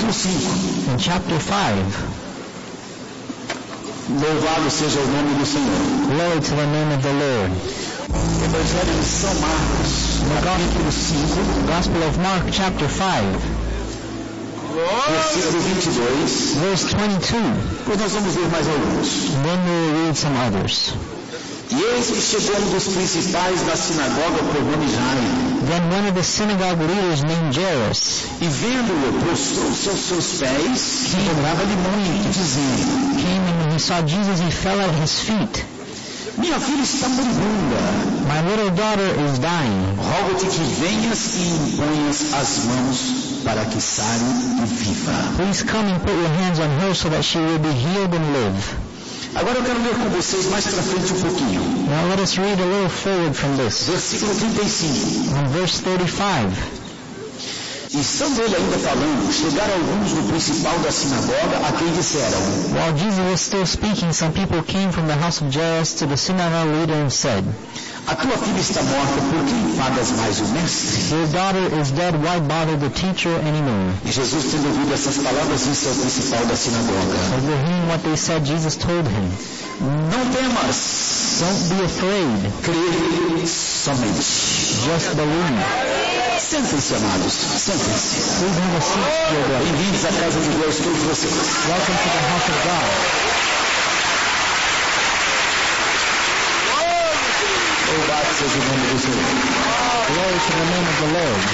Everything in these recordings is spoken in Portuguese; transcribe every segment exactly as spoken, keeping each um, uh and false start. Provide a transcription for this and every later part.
capítulo cinco. In chapter five, Louvado seja o nome do Senhor. glory to the name of the Lord. Evangelho de São Marcos, capítulo cinco, Gospel of Mark, chapter five, versículo vinte e dois. verse twenty-two. Pois nós vamos ler mais alguns. Then we will read some others. E eis que chegou um dos principais da sinagoga por nome Jairo, Then one of the synagogue leaders named Jairus e vendo-o, prostrou-se aos seus pés, e rogava-lhe muito, dizendo: came, and when he saw Jesus, he fell at his feet. Minha filha está moribunda, My little daughter is dying. rogo-te que venhas e imponhas as mãos para que sare e viva. Please come and put your hands on her so that she will be healed and live. Agora eu quero ler com vocês mais para frente um pouquinho. Now let us read a little forward from this. Versículo trinta e cinco. On verse thirty-five. E estando ele ainda falando, chegaram alguns do principal da sinagoga, a quem disseram: While Jesus was still speaking, some people came from the house of Jairus to the synagogue leader and said, A tua filha está morta, por que enfadas mais o mestre? Your daughter is dead, why bother the teacher anymore? E Jesus, tendo ouvido essas palavras, disse ao principal da sinagoga: Overhearing what they said, Jesus told him, Não temas, Don't be afraid, crê somente. just believe. Sentem-se, amados, sentem-se. Please have a seat, dear brother. Bem-vindos à casa de Deus, todos vocês. Welcome to the house of God. Louvado seja o nome do Senhor. Glory to the name of the Lord.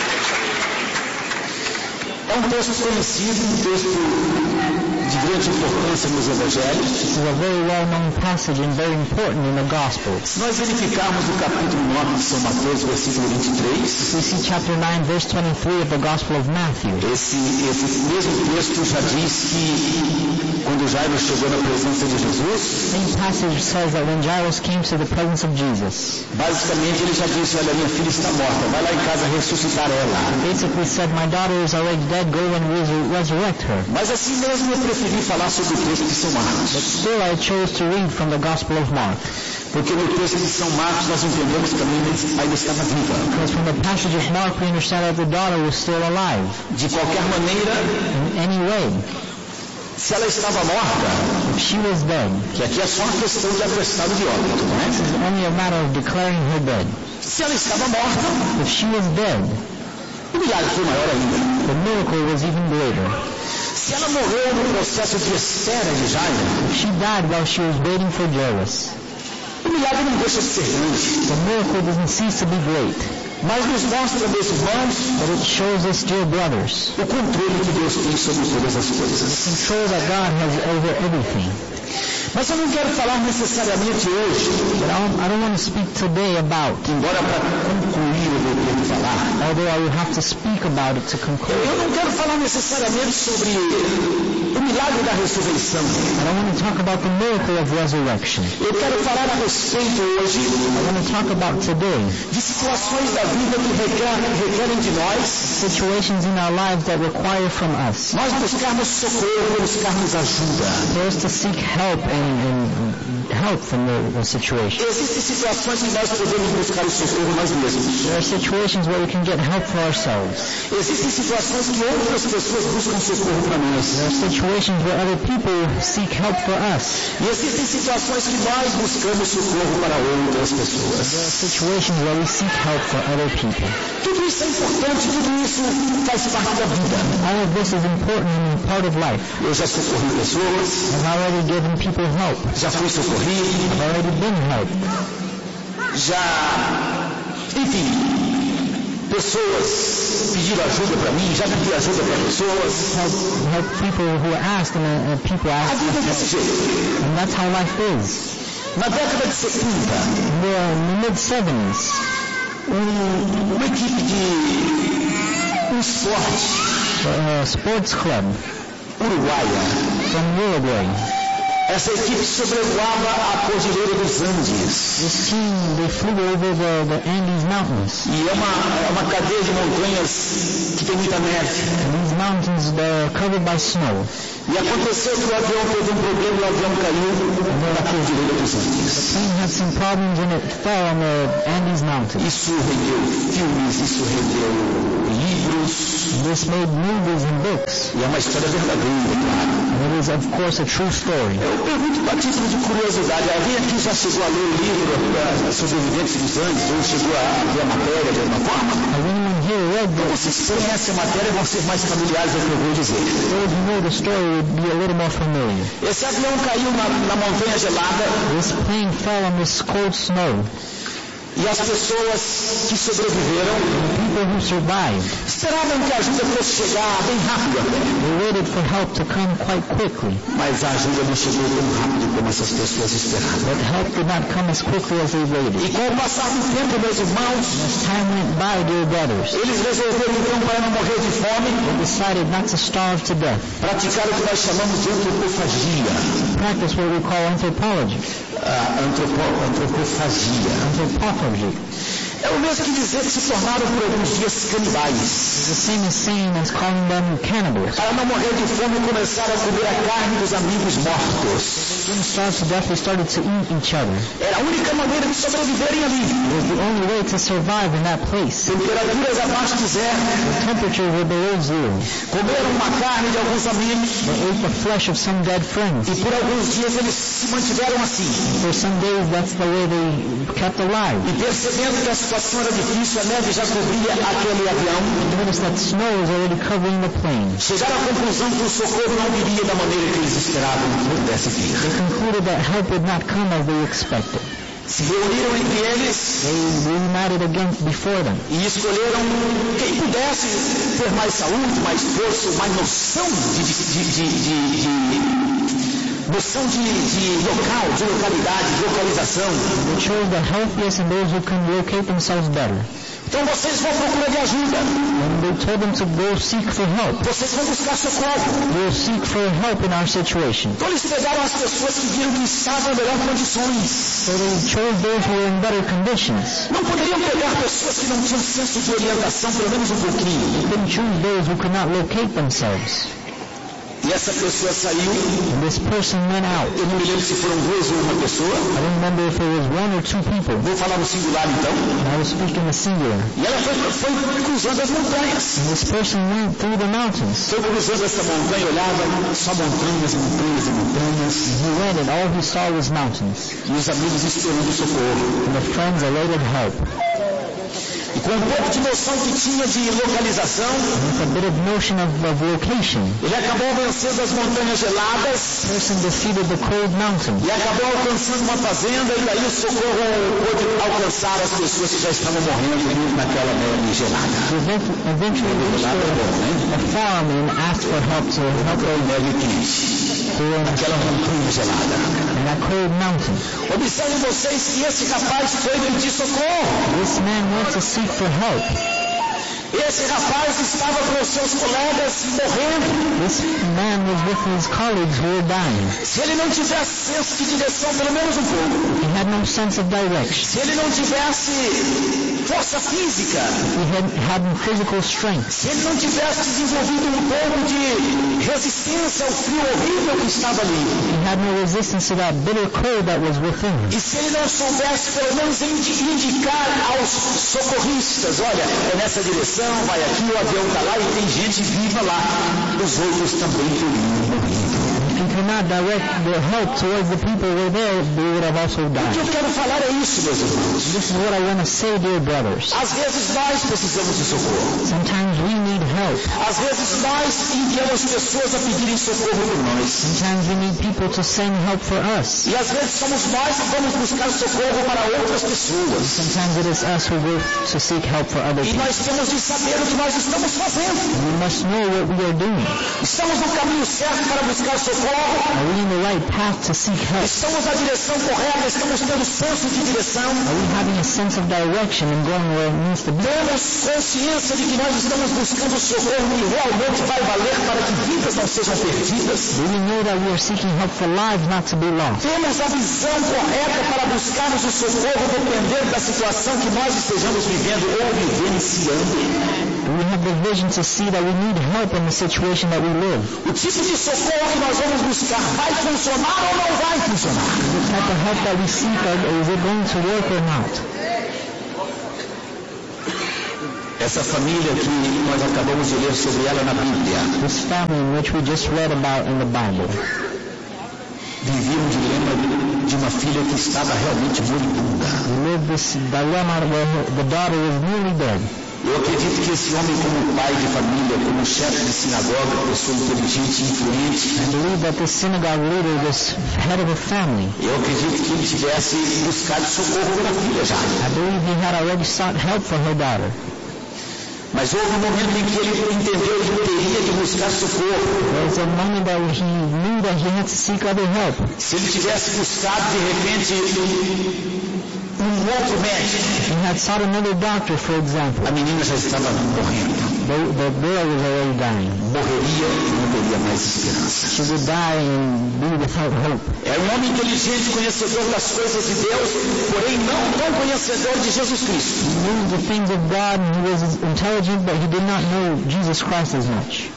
É um texto conhecido, um texto de grande importância nos evangelhos. This is a very well-known passage and very important in the Gospels. Se nós verificarmos o capítulo nove de São Mateus, versículo vinte e três, We see chapter nine, verse twenty-three of the Gospel of Matthew. esse, esse mesmo texto já diz que quando Jairo chegou na presença de Jesus, Same passage says that when Jairus came to the presence of Jesus, basicamente ele já disse: olha, minha filha está morta, vai lá em casa ressuscitar ela. basically said, my daughter is already dead, go and resur- resurrect her. Mas assim mesmo eu preferi falar sobre o texto de São But Marcos, still I chose to read from the Gospel of Mark, porque no texto de São Marcos nós entendemos que a menina ainda estava viva. because from the passage of Mark we understand that the daughter was still alive. De qualquer maneira, In any way, se ela estava morta, if she was dead, que aqui é só uma questão de atestado de óbito, não é? this is only a matter of declaring her dead. Se ela estava morta, If she was dead, o milagre foi maior ainda. the miracle was even greater. Se ela morreu no processo de espera de Jairo, If she died while she was waiting for Jairus, o milagre não deixa de ser grande. the miracle doesn't cease to be great. Mas nos mostra, meus irmãos, But it shows us, dear brothers, o controle que Deus tem sobre todas as coisas. control that God has over everything. Mas eu não quero falar necessariamente hoje, But I don't, I don't want to speak today about, embora para concluir eu vou ter que falar, although I will have to speak about it to conclude. eu não quero falar necessariamente sobre o milagre da ressurreição. I don't want to talk about the miracle of resurrection. Eu quero falar a respeito hoje I want to talk about today de situações da vida que requerem, requerem de nós situations in our lives that require from us nós buscarmos socorro, buscarmos ajuda. for us to seek help and, and help from the, the situation. Existem situações que nós podemos buscar o socorro nós mesmos. There are situations where we can get help for ourselves. Existem situações que outras pessoas buscam socorro para nós. There are situations where other people seek help for us. E existem situações que nós buscamos socorro para outras There are pessoas. situations where we seek help for other people. Tudo isso é importante, tudo isso faz parte da vida. All of this is important and part of life. Eu já socorri pessoas, I've already given people help. já fui socorrido, I've already been helped. já, enfim, pessoas pediram ajuda para mim, já pedi ajuda para pessoas. Help, help people who ask and uh, people A ask vida é for desse help. jeito. And that's how life is. Na década de setenta, In the, in the mid seventies, um, uma equipe de um esporte a sports club uruguaia, from Uruguay, essa equipe sobrevoava a Cordilheira dos Andes. this team, they flew over the, the Andes Mountains. E é uma, é uma cadeia de montanhas que tem muita neve. And these mountains, they're covered by snow. E aconteceu que o avião teve um problema e o avião caiu na Cordilheira dos The Andes. plane had some problems and it fell on the Andes Mountains. Isso rendeu filmes, isso rendeu livros. This made movies and books. E é uma história verdadeira, claro. And it is, of course, a true story. Eu pergunto a título de curiosidade, alguém aqui já chegou a ler o livro uh, Sobreviventes dos Andes, ou chegou a ver a matéria de alguma forma? Has anyone here read Então, this? vocês que conhecem a matéria vão ser mais familiares ao que eu vou dizer. Those who know the story would be a little more familiar. Esse avião caiu na, na montanha gelada. This plane fell on this cold snow. E as pessoas que sobreviveram The people who survived, esperavam que a ajuda fosse chegar bem rápido até. they waited for help to come quite quickly. Mas a ajuda não chegou tão rápido como essas pessoas esperavam. But help did not come as quickly as they E waited. com o passar do tempo, meus irmãos, As time went by, dear brothers, eles resolveram então, para não morrer de fome, they decided not to starve to death. praticar o que nós chamamos de antropofagia. Practice what we call anthropology. A antropo, antropofagia. Anthropophagy. É o mesmo que dizer que se tornaram por alguns dias canibais. It's the same as saying as calling them cannibals. Para não morrer de fome, começaram a comer a carne dos amigos mortos. When starved to death, they started to eat each other. Era a única maneira de sobreviverem ali. It was the only way to survive in that place. Temperaturas abaixo de zero. The temperatures were below zero. Comeram uma carne de alguns amigos. They ate the flesh of some dead friends. E por alguns dias eles se mantiveram assim. For some days, that's the way they kept alive. E percebendo que a situação era difícil, a neve já cobria aquele avião. Notice that snow was already covering the plane. Chegaram à conclusão que o socorro não viria da maneira que eles esperavam que pudesse vir. They concluded that help would not come as they expected. Se reuniram entre eles They reunited against before them. e escolheram quem pudesse ter mais saúde, mais força, mais noção de, de, de, de, de, de noção de, de local, de localidade, de localização. They chose the healthiest and those who can locate themselves better. Então vocês vão procurar de ajuda. And they told them to go seek for help. Vocês vão buscar socorro. We'll seek for help in our situation. Então eles pegaram as pessoas que viram que estavam em melhores condições. So they chose those who were in better conditions. Não poderiam pegar pessoas que não tinham senso de orientação, pelo menos um pouquinho. They didn't choose those who could not locate themselves. E essa pessoa saiu. And this person went out. Eu não me lembro se foram duas ou uma pessoa. I don't remember if it was one or two people. Vou falar no singular então. And I was speaking the singular. E ela foi, foi cruzando as montanhas. And this person went through the mountains. Foi cruzando essa montanha e olhava só montanhas, montanhas e montanhas. He went and all he saw was mountains. E os amigos esperando socorro. And the friends awaited help. E com um pouco de noção que tinha de localização, With a bit of notion of, of location, ele acabou vencendo as montanhas geladas the person defeated the cold mountain. e acabou alcançando uma fazenda, e daí o socorro pôde alcançar as pessoas que já estavam morrendo naquela neve gelada. He event- eventually reached a, a farm and asked for help to help Naquela those neve quente, who were in naquela montanha gelada. that cold mountain. Observem vocês que esse rapaz foi pedir socorro. This man went to seek for help. Esse rapaz estava com os seus colegas morrendo. This man was with his colleagues who were dying. Se ele não tivesse senso de direção, pelo menos um pouco, He had no sense of direction. se ele não tivesse força física, He had, had no physical strength. se ele não tivesse desenvolvido um pouco de resistência ao frio horrível que estava ali, He had no resistance to that bitter cold that was within him. e se ele não soubesse pelo menos indi- indicar aos socorristas, olha, é nessa direção, vai aqui, o avião está lá e tem gente viva lá, os outros também teriam morrido. If he could not direct the help towards the people who were there, they would have also O que died. eu quero falar é isso, meus irmãos. This is what I want to say, dear brothers. Às vezes nós precisamos de socorro. Sometimes we need help. Às vezes nós enviamos pessoas a pedirem socorro por nós. Sometimes we need people to send help for us. E às vezes somos nós que vamos buscar socorro para outras pessoas. Sometimes it is us who go to seek help for other E people. nós temos de saber o que nós estamos fazendo. We must know what we are doing. Estamos no caminho certo para buscar socorro. Are we in the right path to seek help? Estamos na direção correta. Estamos tendo senso de direção. Are we having a sense of direction and going where it needs to be? Temos consciência de que nós estamos buscando socorro que realmente vai valer para que vidas não sejam perdidas. Do we know that we are seeking help for lives not to be lost? Temos a visão correta para buscarmos o socorro dependendo da situação que nós estejamos vivendo ou vivenciando. Do we have the vision to see that we need help in the situation that we live? O tipo de socorro que nós vamos buscar vai funcionar ou não vai funcionar? The type of help that we seek, are- is it going to work or not? É Essa família que nós acabamos de ler sobre ela na Bíblia, this family which we just read about in the Bible, vivia um dilema de uma filha que estava realmente moribunda. lived this dilemma where the daughter was nearly dead. Eu acredito que esse homem, como pai de família, como chefe de sinagoga, pessoa inteligente e influente, I believe that this synagogue leader, this head of a family, eu acredito que ele tivesse buscado socorro pela filha já. I believe he had already sought help for her daughter. Mas houve um momento em que ele entendeu que teria de buscar socorro. There was a moment that he knew that he had to seek other help. Se ele tivesse buscado, de repente, um outro médico, He had sought another doctor, for example. a menina já estava morrendo. The, the girl was already dying. Morreria e não teria mais esperança. She would die and be without hope. É um homem inteligente, conhecedor das coisas de Deus, porém não tão conhecedor de Jesus Cristo. He knew the things of God and he was intelligent, but he did not know Jesus Christ as much.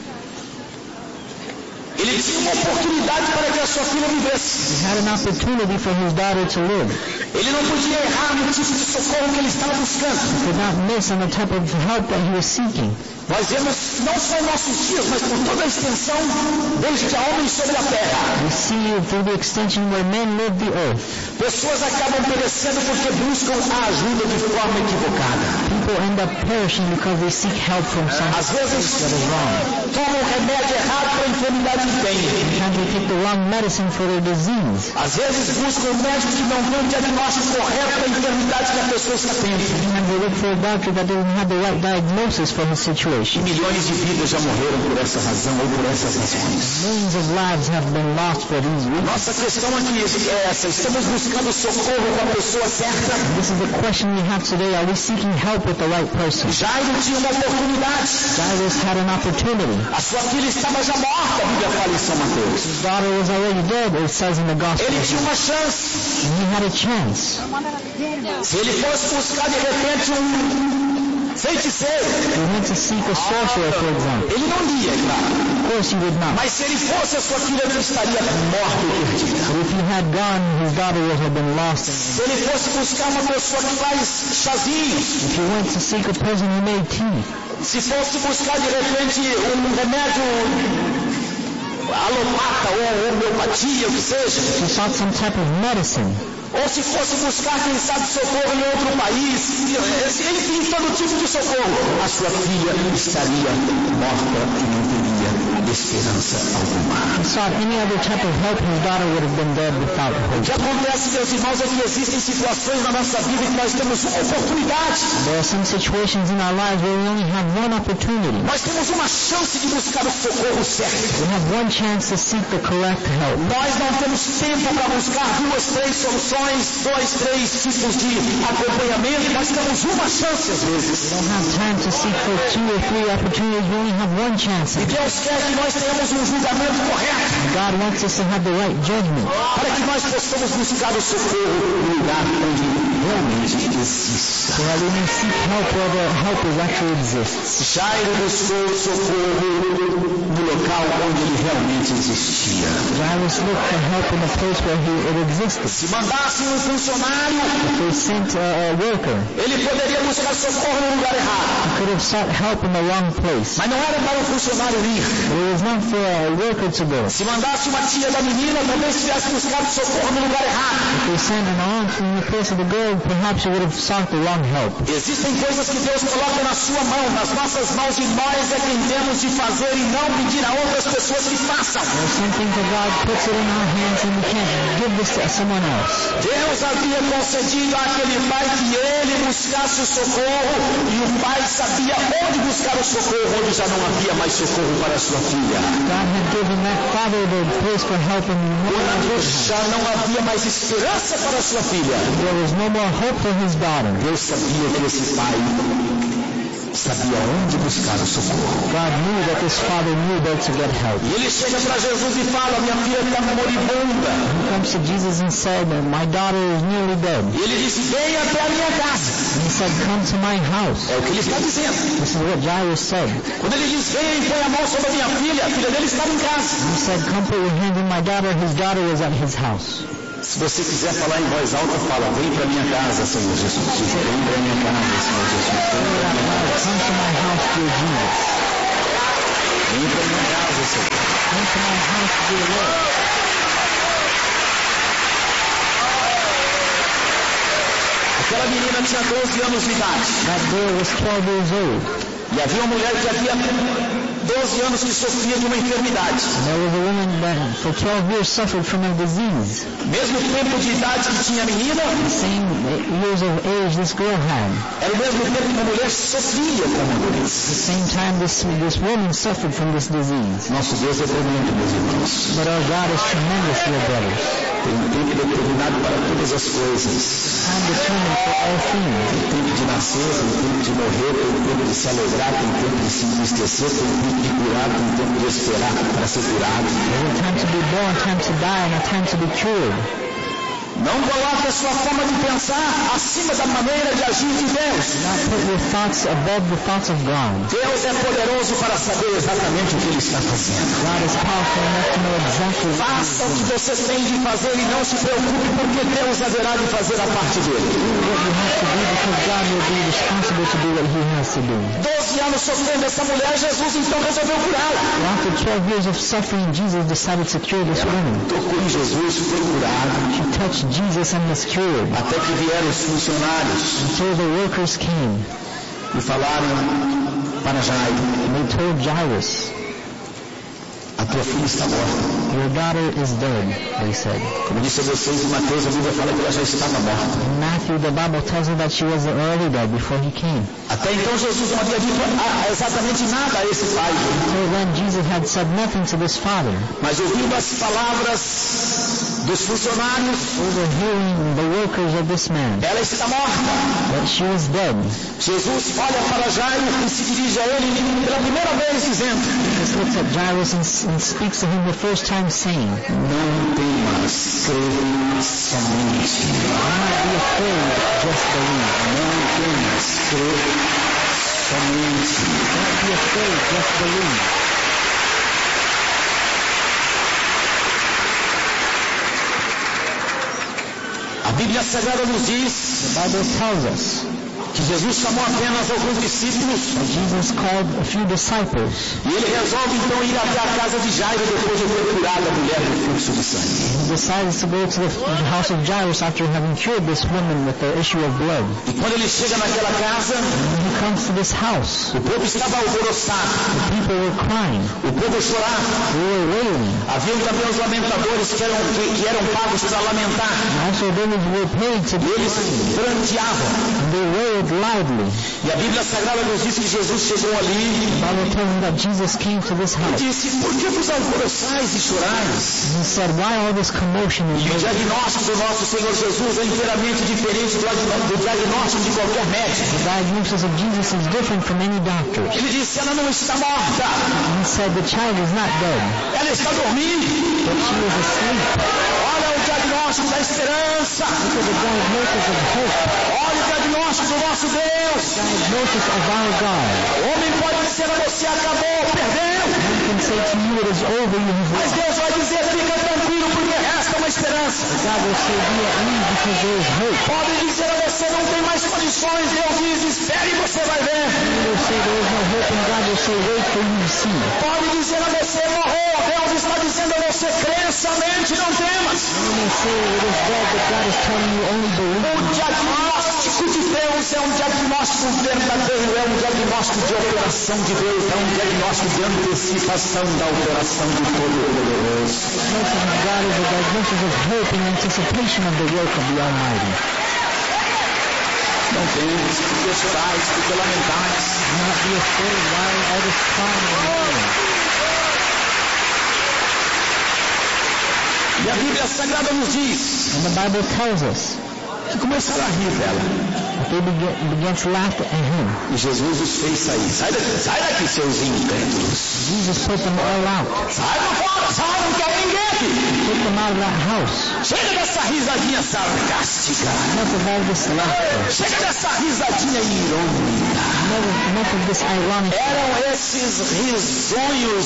Ele tinha uma oportunidade para que a sua filha vivesse. He had an opportunity for his daughter to live. Ele não podia errar no tipo de socorro que ele estava buscando. He could not miss on the type of help that he was seeking. Nós vemos não só em nossos dias, mas por toda a extensão, desde que há homens sobre a terra. We see it through the extension where men live the earth. Pessoas acabam perecendo porque buscam a ajuda de forma equivocada. People end up perishing because they seek help from Às someone vezes, that is wrong. tomam remédio errado para a enfermidade que têm. Sometimes they take the wrong medicine for their disease. Às vezes buscam um médico que não tem o diagnóstico correto da enfermidade que a pessoa está tendo. Sometimes they look for a doctor that doesn't have the right diagnosis for his E situation. milhões de vidas já morreram por essa razão ou por essas razões. Millions of lives have been lost for these reasons. Nossa questão aqui é essa: estamos buscando socorro com a pessoa certa? This is the question we have today. Are we seeking help with the right person? Jairo tinha uma oportunidade. Jairus had an opportunity. A sua filha estava já morta, a Bíblia fala em São Mateus. His daughter was already dead, it says in the gospel. Ele tinha uma chance. And he had a chance. Se ele fosse buscar de repente um feiticeiro, He went to seek a sorcerer, for example. ele não ia, claro. Of course he would not. Mas se ele fosse, a sua filha não estaria morta e perdida. But if he had gone, his daughter would have been lost. And Se ele fosse buscar uma pessoa que faz chazinhos, if he went to seek a person who made tea, se fosse buscar de repente um remédio alopata ou homeopatia, o que seja, if he sought some type of medicine, ou se fosse buscar, quem sabe, socorro em outro país, enfim, todo tipo de socorro, a sua filha estaria morta e não teria esperança alguma. if he sought any other type of help, his daughter would have been dead without O hope. que acontece, meus irmãos, é que existem situações na nossa vida que nós temos uma oportunidade, There are some situations in our lives where we only have one opportunity. nós temos uma chance de buscar o socorro certo. We have one chance to seek the correct help. Nós não temos tempo para buscar duas, três soluções, dois, três tipos de acompanhamento, nós temos uma chance às vezes. We don't have time to seek for two or three opportunities. We only have one chance. E Deus quer que nós tenhamos um julgamento correto, God wants us to have the right judgment para que nós possamos buscar o socorro no lugar onde realmente exista. so that we may seek help where the helpers actually exists. Jairo buscou socorro no local onde ele realmente existia. Jairus looked for help in the place where he, it existed. Se mandasse um funcionário, If they sent a, a worker, ele poderia buscar socorro no lugar errado. he could have sought help in the wrong place. Mas não era para o funcionário ir. But it was not for a worker to go. Se mandasse uma tia da menina, talvez tivesse buscado socorro no lugar errado. If they sent an aunt in the place of the girl, perhaps he would have sought the wrong help. Existem coisas que Deus coloca na sua mão, nas nossas mãos, e nós é quem temos de fazer e não pedir a outras pessoas que façam. There are some things that God puts it in our hands and we can't give this to someone else. Deus havia concedido àquele pai que ele buscasse o socorro, e o pai sabia onde buscar o socorro, onde já não havia mais socorro para a sua filha. God had given that father the place for help and no one Quando else. já não havia mais esperança para a sua filha, There was no more hope for his daughter. Deus sabia que esse pai sabia onde buscar o socorro. God knew that this father knew where to get help. E ele chega para Jesus e fala: minha filha está moribunda. He comes to Jesus and said, my daughter is nearly dead. E ele disse: vem até a minha casa. And he said, come to my house. É o que ele está dizendo. This is what Jairus said. Quando ele diz: vem e põe a mão sobre a minha filha, a filha dele estava em casa. He said, come put your hands on my daughter. His daughter was at his house. Se você quiser falar em voz alta, fala, vem para minha casa, Senhor Jesus. Vem para minha casa, Senhor Jesus. Vem para minha casa. Come to my house, dear Jesus. Vem para minha casa, Senhor. Come to my house, dear Lord. Aquela menina tinha doze anos de idade. That girl was twelve years old. E havia uma mulher que havia doze anos que sofria de uma enfermidade. And there was a woman that for twelve years suffered from a disease. Mesmo tempo de idade que tinha a menina, The same years of age this girl had. era o mesmo tempo que a mulher sofria com a At doença. the same time this, this woman suffered from this disease. Nosso Deus é tremendo, meus irmãos. But our God is tremendous, dear brothers. Tem um tempo determinado para todas as coisas. Time determined for all things. Tem tempo de nascer, tem tempo de morrer, tem tempo de se alegrar, tem tempo de se entristecer, tem tempo de curar, tem tempo de esperar para ser curado. There's a time to be born, time to die, and a time to be cured. Não coloque a sua forma de pensar acima da maneira de agir de Deus. Do not put your thoughts above the thoughts of God. Deus é poderoso para saber exatamente o que Ele está fazendo. God is powerful enough to know exactly what He is Faça o que doing. você tem de fazer e não se preocupe, porque Deus haverá de fazer a parte dele. Do what you have to do because God will be responsible to do what He has to do. doze anos sofrendo essa mulher, Jesus então resolveu curá-la. After twelve years of suffering, Jesus decided to cure this woman. Tocou em Jesus, foi curado, She touched Jesus and was cured. até que vieram os funcionários Until the workers came e falaram para Jairo, and they told Jairus, a tua filha está morta. your daughter is dead, they said. Como disse a vocês, em Mateus a Bíblia fala que ela já estava morta. In Matthew, the Bible tells us that she was already dead before He came. Até então Jesus não havia dito ah, exatamente nada a esse pai. Until then, Jesus had said nothing to this father. Mas ouvindo as palavras dos funcionários, Overhearing the workers of this man, ela está morta. that she was dead, Jesus olha para Jairo e se dirige a ele pela primeira vez dizendo, Jesus looks at Jairus and, and speaks to him the first time, saying, não temas, crê somente. do not be afraid, just believe. Não temas, crê somente. Don't be afraid, just believe. A Bíblia Sagrada nos diz The Bible tells us que Jesus chamou apenas alguns discípulos that Jesus called a few disciples. e ele resolve então ir até a casa de Jairo depois de ter curado a mulher do fluxo de sangue. He decides to go to the house of Jairus after having cured this woman with the issue of blood. E quando ele chega naquela casa, When he comes to this house, o povo estava alvoroçado, the people were crying, o povo chorava. they were wailing, Haviam também os lamentadores que eram, que, que eram pagos para lamentar. and also those were paid to E be eles crying. pranteavam. They wailed loudly. E a Bíblia Sagrada nos diz que Jesus chegou ali The Bible tells us that Jesus came to this e house. disse, por que vos alvoroçais e chorais? He said, why all this commotion and E o diagnóstico do nosso Senhor Jesus é inteiramente diferente do, do diagnóstico de qualquer médico. the diagnosis of Jesus is different from any doctor's. Ele disse, ela não está morta, He said the child is not dead, ela está dormindo. but she is asleep. Olha o diagnóstico da esperança. Look at the diagnosis of hope, Olha o diagnóstico do nosso Deus. diagnosis of our God. O homem pode dizer a você, acabou, perdeu. Man can say to you, it is over, you have Mas lost. Deus vai dizer, fica tranquilo, porque resta uma esperança. But God will say, be at ease because there is hope. Pode dizer a você, não tem mais condições. Deus diz, espere e você vai ver. You will say there is no hope, and God will say, wait for you to see. Pode dizer a você, morreu. Deus está dizendo a você, crê somente, não temas. You may say it is dead, but God is telling you only believe. O diagnóstico de Deus é um diagnóstico verdadeiro, é um diagnóstico de operação de Deus, é um diagnóstico de antecipação da operação do Todo-Poderoso. Diagnosis of God is a diagnosis of hope in anticipation of the work of the Almighty. Não temas, porque chorais, porque lamentais. Do not be afraid. Why all this crying and wailing? E a Bíblia Sagrada nos diz And the Bible tells us que começaram a rir dela. that they began, began to laugh at him. E Jesus os fez sair. Sai daqui, sai daqui, seus incrédulos. Jesus put them all out. Sai pra fora, sai, não quero ninguém aqui. Took them out of that house. Chega dessa risadinha sarcástica. Enough of all this laughter. Chega dessa risadinha irônica. Enough of, enough of this ironic. Eram esses risonhos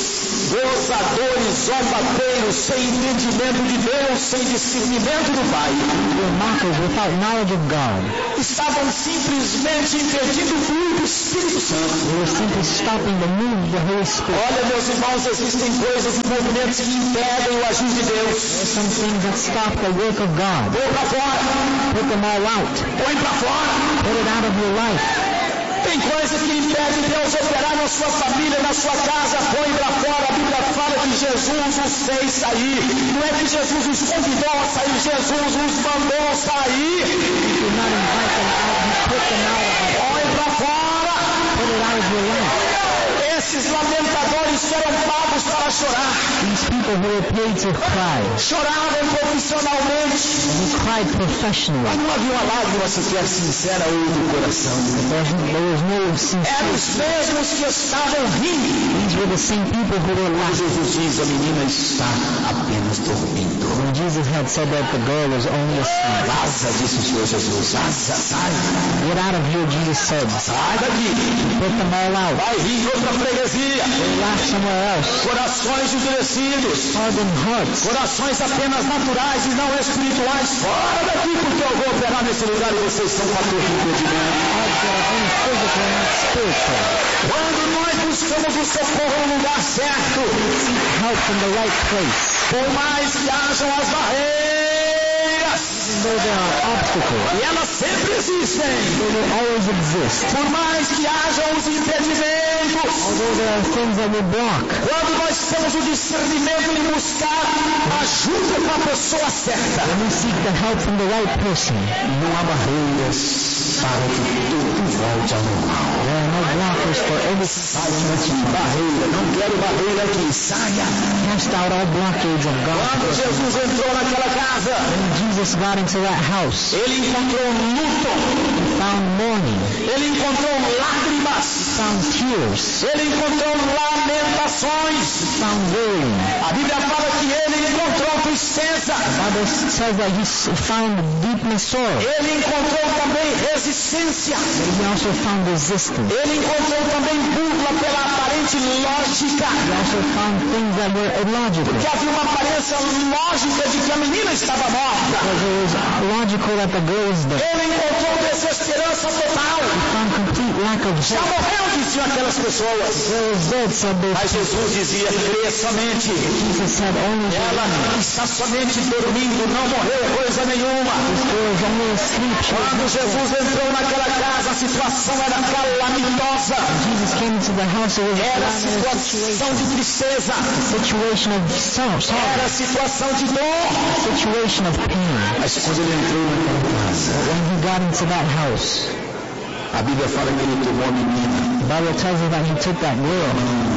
gozadores, zombateiros, sem entendimento de Deus, sem discernimento do Pai. Were mockers without knowledge of God. Estavam simplesmente impedindo o fluir do Espírito Santo. They were simply stopping the move of the Holy Spirit. Olha, meus irmãos, existem coisas e movimentos que impedem o agir de Deus. There are some things that stop the work of God. Põe para fora. Put them all out. Põe para fora. Put it out of your life. Tem coisas que impedem Deus operar na sua família, na sua casa. Põe para fora. A Bíblia fala que Jesus os fez sair. Não é que Jesus os convidou a sair, Jesus os mandou sair. You do not invite them out, you put them out. Põe para fora. Put it out of your life. Esses lamentadores foram pagos para chorar. These people who were paid to cry. Choravam profissionalmente. And they cried Mas professionally. não havia uma lágrima sequer sincera ou do coração. There, there was no Eram sincerity. os mesmos que estavam rindo. These were the same people who were Quando laughing. Jesus diz, a menina está apenas dormindo. When Jesus had said that the girl was only asleep. Vaza, disse o Senhor Jesus. Vaza, sai. Get out of here, Jesus said. Sai daqui. Put them all out. Vai rir em outra freguesia. They laugh somewhere else. Corações endurecidos. Hardened hearts. Corações apenas naturais e não espirituais. Fora daqui, porque eu vou operar nesse lugar e vocês são fator de impedimento. Hearts that are only physical and not spiritual. Quando nós buscamos o socorro no lugar certo, Seek help from the right place. por mais que hajam as barreiras, Even though there are obstacles, e elas sempre existem, they will always exist. por mais que hajam os impedimentos, Although there are things that will block, quando nós temos o discernimento em buscar ajuda com a pessoa certa, when we seek the help from the right person, não há barreiras para que tudo volte ao normal. there are no blockers for everything. Saia daqui, barreira, não quero barreira aqui, saia. Cast out all blockades of God. Quando Jesus entrou naquela casa, When Jesus got into that house, ele encontrou luto, he found mourning, ele encontrou lágrimas, found tears, ele encontrou lamentações. found wailing. A Bíblia fala que ele encontrou tristeza, The Bible says that he s- found deepness sorrow, ele encontrou também resistência, but he also found resistance. ele encontrou também burla pela aparente lógica, He also found things that were illogical. que havia uma aparência lógica de que a menina estava morta. Because it was logical that the girl was dead. Ele encontrou desesperança total. He found complete lack of Já hope. morreu, diziam aquelas pessoas. The girl was dead, said those Mas Jesus dizia, crê somente. Jesus said only Ela believe. está somente dormindo, não morreu coisa nenhuma. This girl is only asleep. She was Quando not dead. Jesus entrou naquela casa, a situação era calamitosa. Jesus came into the house, it was a Era calamitous situação situation. de tristeza. A situation of sorrow, sorrow, Era situação de dor. a situation of pain. Mas quando ele entrou naquela casa, When he got into that house, a Bíblia fala que ele tomou a menina the Bible tells us that he took that girl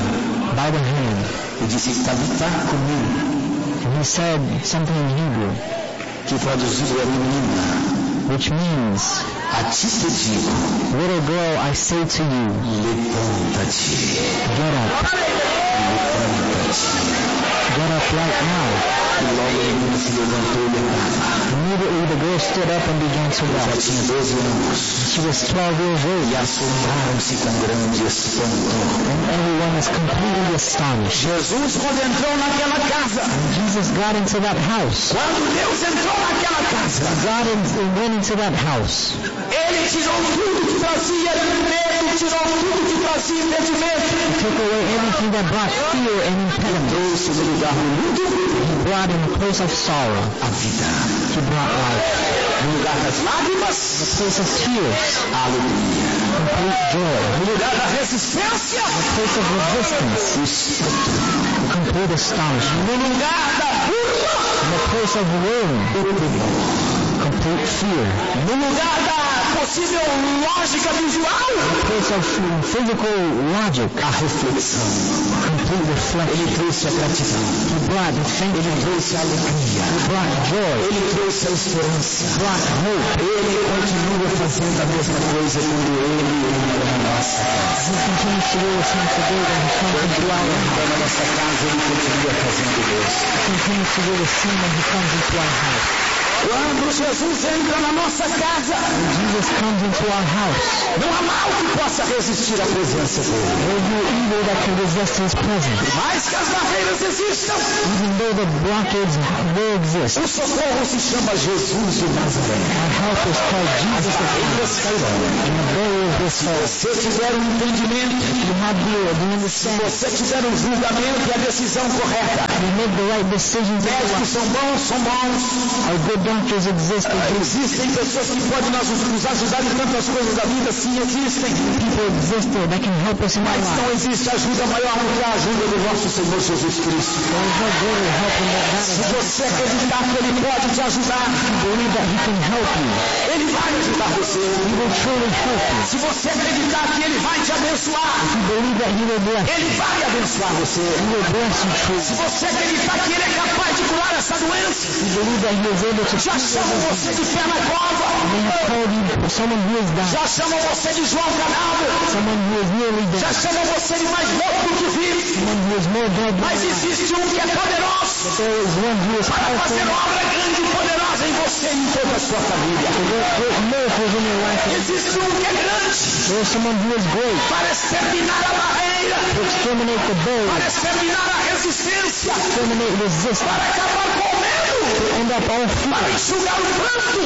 by the hand e disse, Tabita comigo, and he said something in Hebrew, que traduzido é menina. which means, A ti te digo, little girl, I say to you, levanta-te. get up, Levanta-te. get up right now. E logo a menina se levantou e andava. Immediately the girl stood up and began to Já walk. tinha doze anos. She was twelve years old, E assombraram-se com grande espanto. and everyone was completely astonished. Jesus, quando entrou naquela casa, When Jesus got into that house, quando Deus entrou naquela casa, God in- went into that house. Ele tirou tudo que trazia medo, tirou tudo que trazia impedimento. He took away everything that brought fear and impediment. Trouxe no lugar do luto He brought in the place of sorrow. a vida. He brought life. No lugar das lágrimas, The place of tears, a alegria. complete joy. No lugar da resistência, The place of resistance, o espanto. complete astonishment. No lugar da burla, In the place of wailing, o temor. complete fear. No lugar da possível lógica visual, In the place of physical logic, a reflexão. complete reflection. Ele trouxe a gratidão. He brought thankfulness. Ele trouxe a alegria. He brought joy. Ele trouxe a esperança. He brought hope. Ele continua fazendo a mesma coisa quando ele entra na nossa casa. He continues to do the same today when he comes into our Quando house. entra na nossa casa, ele continua fazendo isso. He continues to do the same when he comes into our house. Quando Jesus entra na nossa casa, when Jesus comes into our house, não há mal que possa resistir à presença dele. there is no evil that can resist His presence. Por mais que as barreiras existam, Even though the blockades will exist, o socorro se chama Jesus de Nazaré. our help is called Jesus the Christ. Eles cairão. And the barriers will Se fall. você tiver um entendimento, You have the, the se understanding. você tiver um julgamento e a decisão correta, You make the right decisions. in médicos life. são bons, são bons. Our good doctors exist. They do. Existem pessoas que podem nos, nos ajudar em tantas coisas da vida, sim, existem. People exist there that can help us in our Mas life. não existe ajuda maior do que a ajuda do nosso Senhor Jesus Cristo. There is no greater help than that. that Se is você acreditar que Ele pode te ajudar, believe that He can help you. Ele vai ajudar você. He will truly help you. Se você acreditar que Ele vai te abençoar, If you believe that He will bless, Ele vai abençoar você. He will bless you Se truly. você acreditar que Ele é capaz de curar essa doença, If you believe that He is able to já cure chamam this você disease, de pé na cova, they have called you someone who is dying, já chamam você de João Cadáver, someone who is nearly já dead, chamam você de mais morto do que vivo. someone who is more dead than Mas alive. existe um que é poderoso But there is one who is para powerful fazer obra grande e poderosa em você e em toda a sua família. to work great miracles in your life. Existe um que é grande There is someone who is great para exterminar a barreira, to exterminate the para barrier, exterminar a resistência, exterminate resistance, para acabar com o medo, to end up all fear, para enxugar o pranto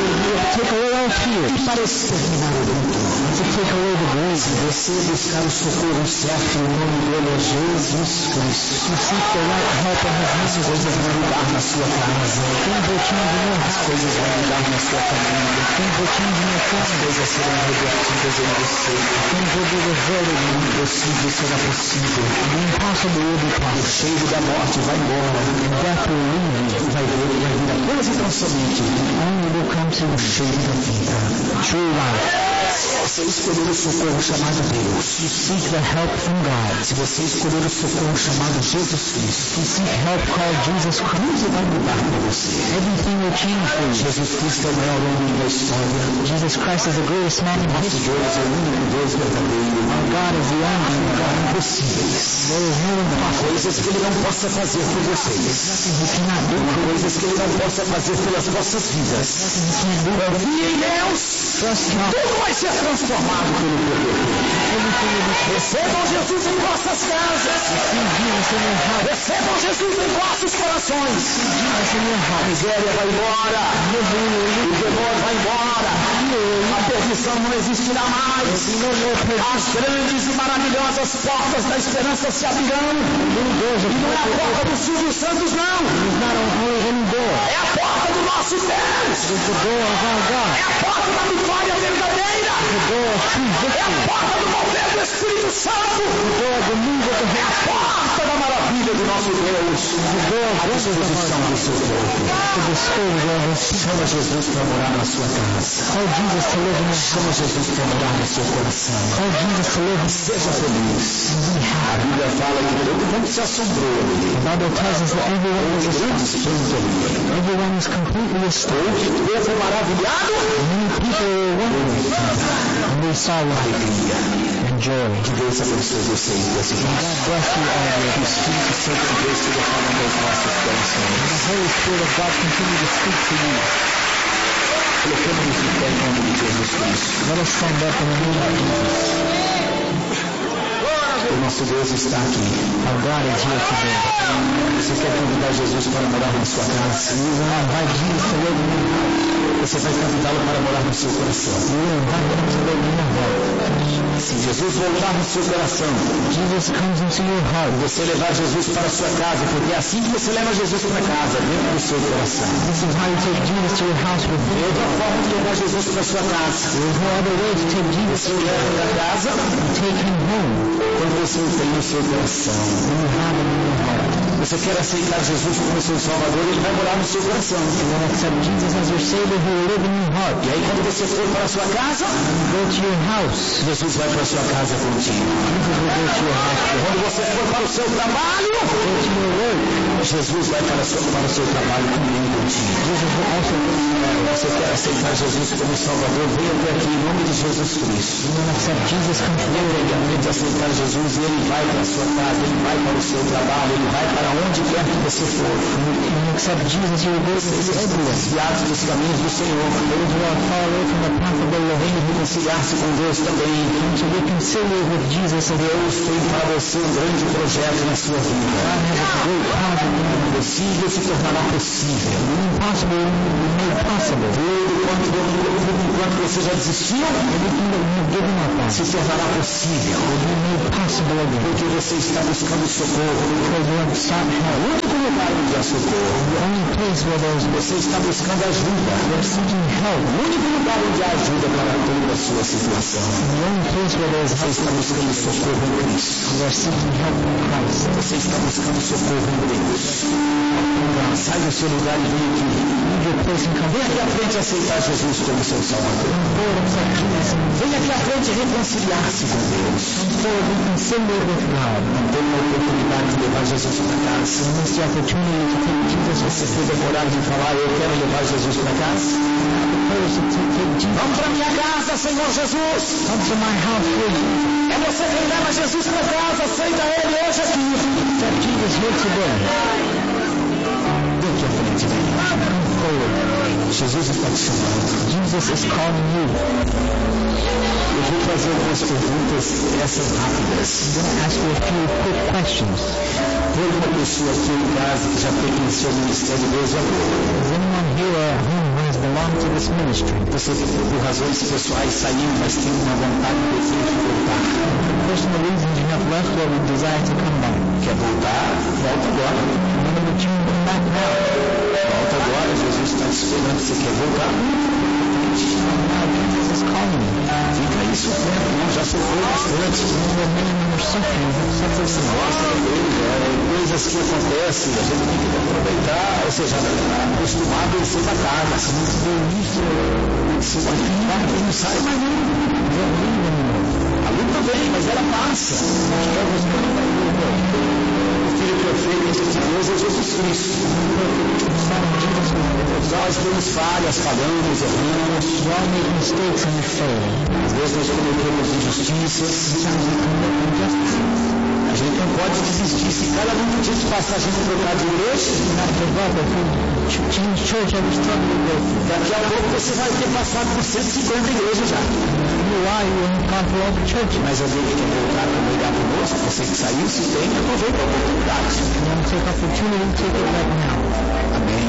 to take away all fear, e para exterminar o medo. to take away the grave. Se você buscar o socorro certo, o nome dele é Jesus Cristo. To seek the right help in His As name, coisas vão mudar na sua casa, things will change in your as house, coisas vão mudar na sua família, things will change in your as family, coisas serão revertidas em você. things will be reverted, O impossível será possível. the impossible will be O possible, cheiro da morte vai embora. and death will leave you. Vai ver, vai vir apenas e tão somente Only will come to o cheiro da vida. true life. Se você escolher o socorro chamado Deus, You seek the help from God. se você escolher o socorro chamado Jesus Cristo, You seek help called Jesus Christ. tudo vai mudar para você. Everything will change for you. Jesus Cristo é o maior homem da história. Jesus Christ is the greatest man in Nosso history. Deus é o único Deus verdadeiro. Our God is the only God. Impossíveis. There is no impossible. Coisas que Ele não possa fazer por vocês. Nothing He cannot do. Coisas que Ele não possa fazer pelas vossas vidas. Nothing He can't do. Confie em Deus. Trust God. Tudo vai ser transformado pelo poder. Everything will be changed. Recebam Jesus em vossas casas. See Jesus in your house. Recebam Jesus em vossos corações. See Jesus in your A house. miséria vai embora. Misery will O leave. temor vai embora. A perdição não existirá mais. As grandes e maravilhosas portas da esperança se abrirão. Little doors E of não é a hope. porta dos Silvio Santos, não. It's not only any door. É a porta do nosso Deus. It's the door of our God. É a porta da vitória verdadeira. The door of true É a victory. porta do mover do Espírito Santo. The door of the move of the É a Holy Spirit. porta da maravilha do nosso Deus. The door of A wonders of our disposição do God. seu povo. To disposal of His people. Chama Jesus para morar na sua casa. Call Jesus to live in your Chama Jesus para morar no seu coração. Call Jesus to live in Seja feliz. A Bíblia fala que todo mundo se assombrou ali. The Bible tells us that everyone was Os grandes astonished. pontos ali. Everyone was completely astonished. O povo maravilhado. Many people were wondering, and they saw light Alegria. and joy. Que Deus abençoe você e você. God bless you all. Que o Espírito Santo de Deus esteja falando aos nossos corações. The Holy Spirit of God continue to speak to you. Colocamos-nos de pé em nome de Jesus Cristo. Let us stand up in the name of Jesus. O nosso Deus está aqui. Our God is here today. Você quer convidar Jesus para morar na sua casa? You will invite Jesus to live in your house. Você vai convidá-lo para morar no seu coração. You will invite Him to live in your heart. Se Jesus voltar no seu coração, Jesus comes into your heart. você levar Jesus para a sua casa, porque é assim que você leva Jesus para casa, dentro do seu coração. This is how you take Jesus to your house with Tem you. outra forma de levar Jesus para a sua casa. There is no other way to take Jesus Você o leva para casa and take Him home quando você o tem no seu coração. when you have Him in your heart. Você quer aceitar Jesus como seu Salvador, Ele vai morar no seu coração. You want to accept Jesus as your Savior who will live in your heart. E aí quando você for para a sua casa, You go to your house. Jesus vai para a sua casa contigo. Jesus will go to your house. Quando você for para o seu trabalho, Go to your work. Jesus vai para, a sua, para o seu trabalho também contigo. Jesus will also go to your work. Você quer aceitar Jesus como Salvador, venha até aqui em nome de Jesus Cristo. You want to accept Jesus completely. Venha aceitar Jesus e Ele vai para a sua casa, Ele vai para o seu trabalho, Ele vai para onde onde quer que você for. When you accept Jesus, you will go to Vocês estão desviados dos caminhos do Senhor. those who are far away from the path of the Lord. Venha reconciliar-se com Deus também. To reconcile with Jesus and Deus tem para você um grande projeto na sua vida. God has a great project in O possível se tornará possível. the impossible will be made possible. Tudo quanto, tudo enquanto você já desistiu, Everything that you have given up on se tornará possível. will be made possible again. Porque você está buscando socorro. Because you have sought O help. único lugar onde há socorro. The only place where there is Você está buscando ajuda. you are seeking help. O único lugar onde há ajuda para toda a sua situação. The only place where there is Você help, está buscando socorro em Cristo. you are seeking help in Christ. Você está buscando socorro em Deus. Sai do seu lugar e vem aqui. Leave your place and come Vem aqui à frente aceitar Jesus como seu Salvador. forward and accept Jesus and Vem aqui à frente reconciliar-se com Deus. come forward and reconcile with God. Não tem uma oportunidade de levar Jesus para casa. You miss the opportunity to take Jesus with Você teve a coragem de falar, eu quero levar Jesus para casa? the courage to take Jesus. Vamos para minha casa, Senhor Jesus. Come to my house, Lord Jesus. É você quem leva Jesus para casa. Aceita Ele hoje aqui. Accept Jesus here today. Vem aqui à frente, vem. Come forward. Jesus está te chamando. Jesus is calling you. Eu vou fazer algumas perguntas, essas rápidas. I'm going to ask you a few quick questions. Tem alguma pessoa aqui em casa que já pertenceu ao ministério desde agora? Is anyone here at home who has belonged to this ministry? Você, por razões pessoais, saiu, mas tem uma vontade de desejo de voltar. For personal reasons you have left but would desire to come back. Quer voltar? Volta agora. You want to return, come back now. Volta agora, Jesus está te esperando. Você quer voltar? Now Jesus is calling you. Fica aí sofrendo, não, já sofreu bastante. You remain in your suffering. You have suffered so much. Nossa, é, coisas que acontecem, a gente tem que aproveitar, ou seja, acostumado a ser batata, se não tiver isso, se vai não sai mais não. Don't leave anymore. A luta vem, mas ela passa. Struggles come, but you will go. O Filho perfeito de Deus é Jesus Cristo. The Son of Jesus will go. Nós temos falhas, falhamos, erramos. We all make mistakes and we fail. Às vezes nós cometemos injustiças. Sometimes we commit injustices. A gente não pode desistir. Se cada um dia de passar a gente trocar de igreja, You not give up. If you ch- change church every struggle you go through. daqui a pouco você vai ter passado por cento e cinquenta igrejas já. You are, you have gone through all the churches. Mas alguém que quer voltar para pregar conosco, você que saiu, se tem, aproveita a oportunidade. You want to take opportunity, take it right now. Amém.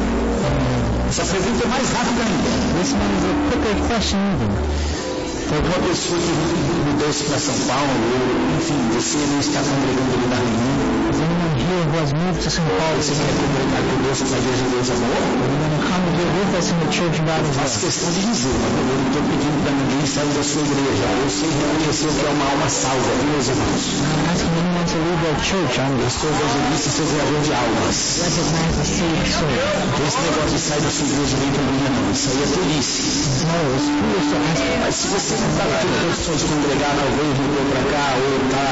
Essa pergunta é mais rápida ainda. This one is a quicker question even. Foi uma pessoa que mudou-se para São Paulo, ou, enfim, você não está congregando em lugar nenhum. Is anyone here who has moved to Saint Paul? Você quer congregar conosco na igreja de Deus Amor? You want to congregate with us in the church of God as Faço well? questão de dizer, mas eu não estou pedindo para ninguém sair da sua igreja. Eu sei reconhecer que é uma alma salva, viu, meus irmãos? I'm not asking anyone to leave their church. I'm Eu sou evangelista e sou vereador de almas. recognize the saved soul. Então esse negócio de sair da sua igreja nem problema não. Isso aí é tolice. No, it's foolish to ask. Mas se você não está tendo condições de congregar, talvez mudou para cá, ou está...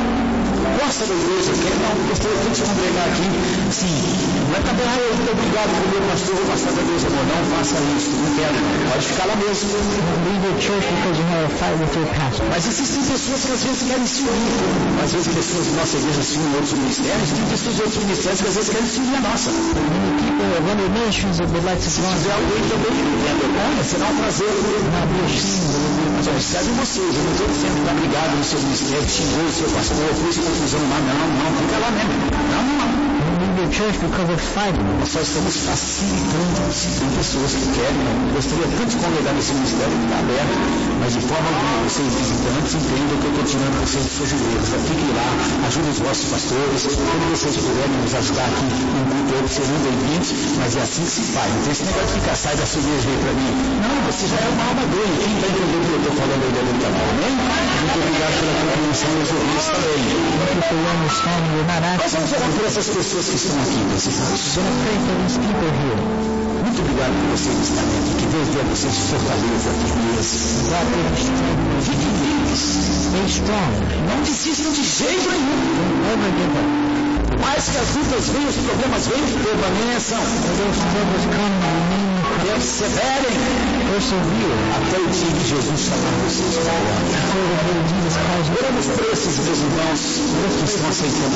Gosta da igreja, quer não, gostaria tanto de congregar aqui. Sim, não é também, ah, eu estou obrigado com o meu pastor, vou passar da Deus Amor. Não faça isso, não quero. Pode ficar lá mesmo. Don't leave your church because you have a fight with your pastor. Mas existem pessoas que às vezes querem se unir. Às vezes pessoas da nossa igreja se unem a outros ministérios, tem pessoas de outros ministérios que às vezes querem se unir a nossa. Se Many people of other ministries that would like to join. tiver alguém também que não tem vergonha, será um prazer. Not be ashamed. Mas observe vocês, eu não estou dizendo que está brigado no seu ministério, xingou o seu pastor, fez confusão lá, não, não, fica lá mesmo. Não, não, não. Don't leave your church because of fighting. Nós só estamos facilitando, se tem pessoas que querem, não. Gostaria tanto de congregar nesse ministério que está aberto, mas de forma alguma, vocês visitantes entendam que eu estou tirando vocês dos seus igrejas. Fiquem lá, ajudem os vossos pastores, quando vocês puderem nos ajudar aqui no grupo, eu serão bem-vindos, mas é assim que se faz. Não tem esse negócio de ficar, sai da sua igreja aí para mim. Não, você já é uma alma doida. Quem está entendendo o que eu estou falando aí dentro do canal, amém? Muito obrigado pela compreensão dos ouvintes também. People who understand you're not Nós asking. vamos orar por essas pessoas que estão aqui, meus irmãos. Gonna pray for these people here. Muito obrigado por vocês estarem aqui. Que Deus dê a vocês fortaleza, firmeza. God give you strength. Fiquem firmes. Stay strong. Não desistam de jeito nenhum. Don't ever give up. Por mais que as lutas venham, os problemas venham, permaneçam. When those struggles come, remain in Christ. Perseverem Persevere. até o dia que Jesus chamar vocês para lá. Until the day Jesus calls you. Oramos por esses meus irmãos que estão aceitando